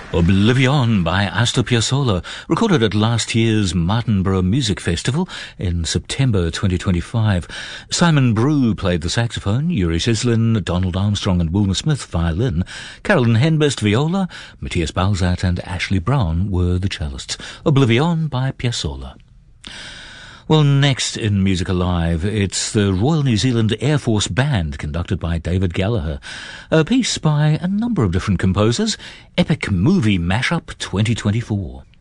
Oblivion by Astor Piazzolla, recorded at last year's Martinborough Music Festival in September 2025. Simon Brew played the saxophone, Yuri Shislin, Donald Armstrong and Wilma Smith violin, Carolyn Henbest viola, Matthias Balzat and Ashley Brown were the cellists. Oblivion by Piazzolla. Well, next in Music Alive, it's the Royal New Zealand Air Force Band, conducted by David Gallagher. A piece by a number of different composers, Epic Movie Mashup 2024.